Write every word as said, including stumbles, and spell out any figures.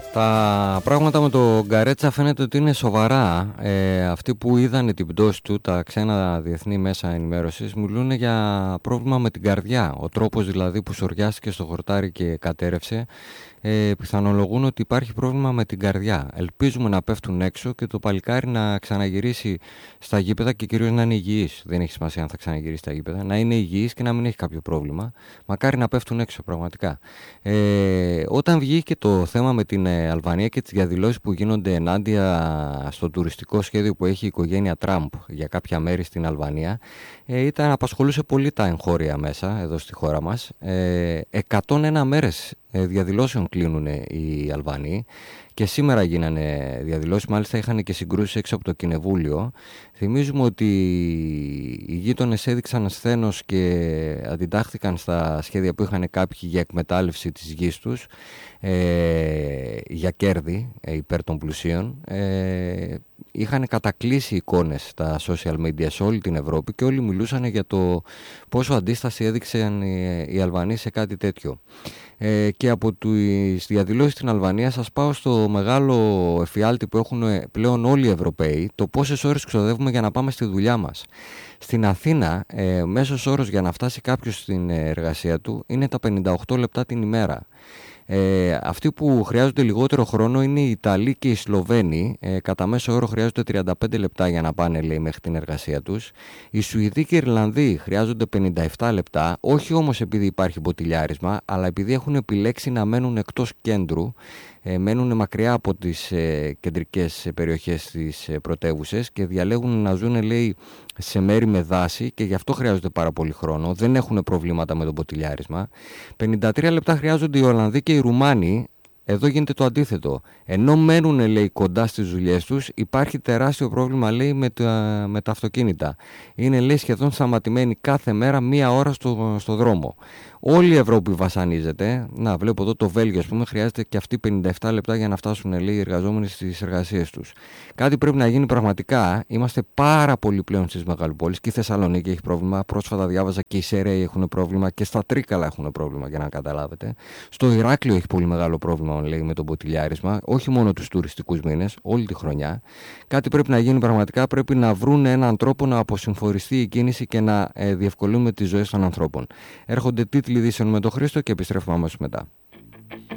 Τα πράγματα με τον Γκαρέτσα φαίνεται ότι είναι σοβαρά. Ε, αυτοί που είδαν την πτώση του, τα ξένα διεθνή μέσα ενημέρωσης, μιλούν για πρόβλημα με την καρδιά. Ο τρόπος δηλαδή που σοριάστηκε στο χορτάρι και κατέρευσε, ε, πιθανολογούν ότι υπάρχει πρόβλημα με την καρδιά. Ελπίζουμε να πέφτουν έξω και το παλικάρι να ξαναγυρίσει στα γήπεδα και κυρίως να είναι υγιής. Δεν έχει σημασία αν θα ξαναγυρίσει στα γήπεδα. Να είναι υγιής και να μην έχει κάποιο πρόβλημα. Μακάρι να πέφτουν έξω, πραγματικά. Ε, όταν βγήκε το θέμα με την Αλβανία και τις διαδηλώσεις που γίνονται ενάντια στο τουριστικό σχέδιο που έχει η οικογένεια Τραμπ για κάποια μέρη στην Αλβανία, ε, ήταν, απασχολούσε πολύ τα εγχώρια μέσα εδώ στη χώρα μας. Ε, εκατόν ένα μέρες διαδηλώσεων κλείνουν οι Αλβανοί και σήμερα γίνανε διαδηλώσεις, μάλιστα είχαν και συγκρούσεις έξω από το κοινοβούλιο. Θυμίζουμε ότι οι γείτονες έδειξαν σθένος και αντιτάχθηκαν στα σχέδια που είχαν κάποιοι για εκμετάλλευση της γης τους, ε, για κέρδη ε, υπέρ των πλουσίων. Ε, είχαν κατακλείσει εικόνες στα social media σε όλη την Ευρώπη και όλοι μιλούσαν για το πόσο αντίσταση έδειξαν οι, οι Αλβανοί σε κάτι τέτοιο. Ε, και από τις διαδηλώσεις στην Αλβανία σας πάω στο μεγάλο εφιάλτη που έχουν πλέον όλοι οι Ευρωπαίοι, το πόσες ώρες ξοδεύουμε για να πάμε στη δουλειά μας. Στην Αθήνα, ε, μέσος όρος για να φτάσει κάποιος στην εργασία του είναι τα πενήντα οκτώ λεπτά την ημέρα. Ε, αυτοί που χρειάζονται λιγότερο χρόνο είναι οι Ιταλοί και οι Σλοβαίνοι. Ε, κατά μέσο όρο χρειάζονται τριάντα πέντε λεπτά για να πάνε, λέει, μέχρι την εργασία τους. Οι Σουηδοί και οι Ιρλανδοί χρειάζονται πενήντα επτά λεπτά, όχι όμως επειδή υπάρχει μποτιλιάρισμα, αλλά επειδή έχουν επιλέξει να μένουν εκτός κέντρου, ε, μένουν μακριά από τις ε, κεντρικές περιοχές της ε, πρωτεύουσες και διαλέγουν να ζουν, λέει, σε μέρη με δάση και γι' αυτό χρειάζονται πάρα πολύ χρόνο. Δεν έχουν προβλήματα με το μποτιλιάρισμα. πενήντα τρία λεπτά χρειάζονται οι Ολλανδοί και οι Ρουμάνοι. Εδώ γίνεται το αντίθετο. Ενώ μένουν, λέει, κοντά στις δουλειές τους, υπάρχει τεράστιο πρόβλημα, λέει, με τα, με τα αυτοκίνητα. Είναι, λέει, σχεδόν σταματημένοι κάθε μέρα μία ώρα στο, στο δρόμο. Όλη η Ευρώπη βασανίζεται. Να, βλέπω εδώ το Βέλγιο, ας πούμε, χρειάζεται και αυτοί πενήντα επτά λεπτά για να φτάσουν, λέει, οι εργαζόμενοι στις εργασίες τους. Κάτι πρέπει να γίνει πραγματικά. Είμαστε πάρα πολύ πλέον στις μεγαλοπόλεις. Και η Θεσσαλονίκη έχει πρόβλημα. Πρόσφατα διάβαζα και οι Σέραιοι έχουν πρόβλημα και στα Τρίκαλα έχουν πρόβλημα, για να καταλάβετε. Στο Ηράκλειο έχει πολύ μεγάλο πρόβλημα, λέει, με το μποτιλιάρισμα. Όχι μόνο τους τουριστικούς μήνες, όλη τη χρονιά. Κάτι πρέπει να γίνει πραγματικά. Πρέπει να βρουν έναν τρόπο να αποσυμφοριστεί η κίνηση και να ε, διευκολύνουμε τις ζωές των ανθρώπων. Έρχονται τίτλοι ειδήσεων με τον Χρήστο και επιστρέφουμε αμέσως μετά.